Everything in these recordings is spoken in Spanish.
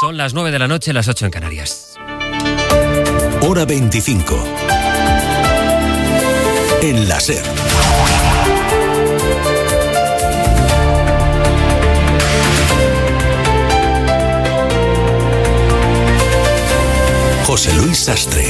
Son las 9 de la noche, las 8 en Canarias. Hora 25. En la SER. José Luis Sastre.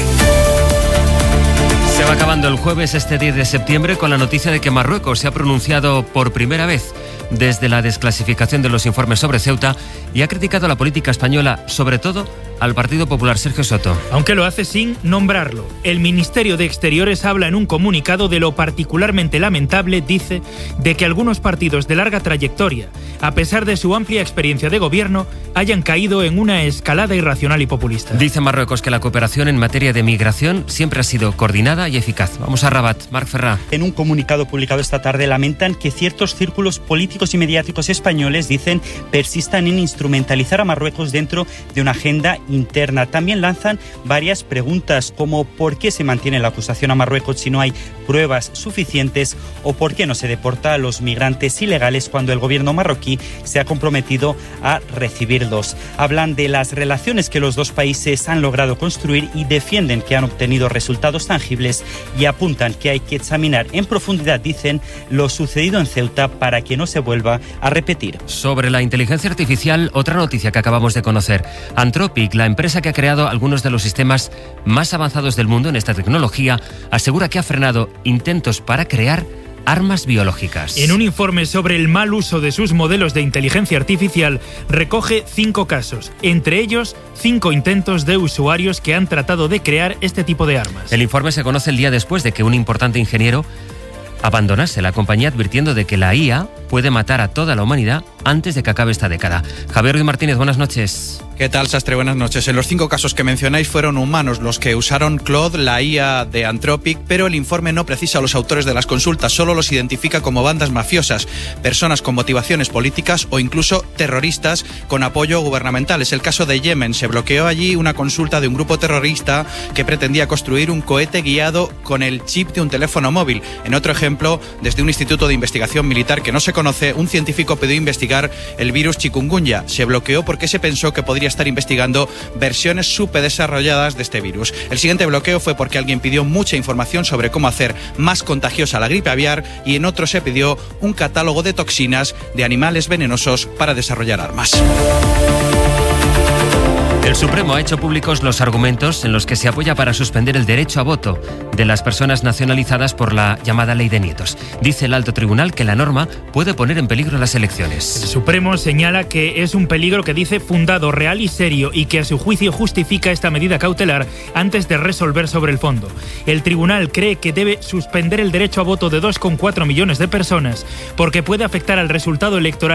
Se va acabando el jueves, este 10 de septiembre, con la noticia de que Marruecos se ha pronunciado por primera vez desde la desclasificación de los informes sobre Ceuta y ha criticado la política española, sobre todo al Partido Popular. Sergio Soto. Aunque lo hace sin nombrarlo. El Ministerio de Exteriores habla en un comunicado de lo particularmente lamentable, dice, de que algunos partidos de larga trayectoria, a pesar de su amplia experiencia de gobierno, hayan caído en una escalada irracional y populista. Dice Marruecos que la cooperación en materia de migración siempre ha sido coordinada y eficaz. Vamos a Rabat. Marc Ferrá. En un comunicado publicado esta tarde lamentan que ciertos círculos políticos y mediáticos españoles, dicen, persistan en instrumentalizar a Marruecos dentro de una agenda interna. También lanzan varias preguntas como ¿por qué se mantiene la acusación a Marruecos si no hay pruebas suficientes? ¿O por qué no se deporta a los migrantes ilegales cuando el gobierno marroquí se ha comprometido a recibirlos? Hablan de las relaciones que los dos países han logrado construir y defienden que han obtenido resultados tangibles y apuntan que hay que examinar en profundidad, dicen, lo sucedido en Ceuta para que no se vuelva a repetir. Sobre la inteligencia artificial, otra noticia que acabamos de conocer. Anthropic, la empresa que ha creado algunos de los sistemas más avanzados del mundo en esta tecnología, asegura que ha frenado intentos para crear armas biológicas. En un informe sobre el mal uso de sus modelos de inteligencia artificial, recoge 5 casos, entre ellos 5 intentos de usuarios que han tratado de crear este tipo de armas. El informe se conoce el día después de que un importante ingeniero abandonase la compañía advirtiendo de que la IA puede matar a toda la humanidad antes de que acabe esta década. Javier Ruiz Martínez, buenas noches. ¿Qué tal, Sastre? Buenas noches. En los 5 casos que mencionáis fueron humanos los que usaron Claude, la IA de Anthropic, pero el informe no precisa a los autores de las consultas, solo los identifica como bandas mafiosas, personas con motivaciones políticas o incluso terroristas con apoyo gubernamental. Es el caso de Yemen. Se bloqueó allí una consulta de un grupo terrorista que pretendía construir un cohete guiado con el chip de un teléfono móvil. En otro ejemplo, desde un instituto de investigación militar que no se conoce, un científico pidió investigar el virus chikungunya. Se bloqueó porque se pensó que podría estar investigando versiones superdesarrolladas de este virus. El siguiente bloqueo fue porque alguien pidió mucha información sobre cómo hacer más contagiosa la gripe aviar y en otro se pidió un catálogo de toxinas de animales venenosos para desarrollar armas. El Supremo ha hecho públicos los argumentos en los que se apoya para suspender el derecho a voto de las personas nacionalizadas por la llamada Ley de Nietos. Dice el alto tribunal que la norma puede poner en peligro las elecciones. El Supremo señala que es un peligro que dice fundado, real y serio y que a su juicio justifica esta medida cautelar antes de resolver sobre el fondo. El tribunal cree que debe suspender el derecho a voto de 2,4 millones de personas porque puede afectar al resultado electoral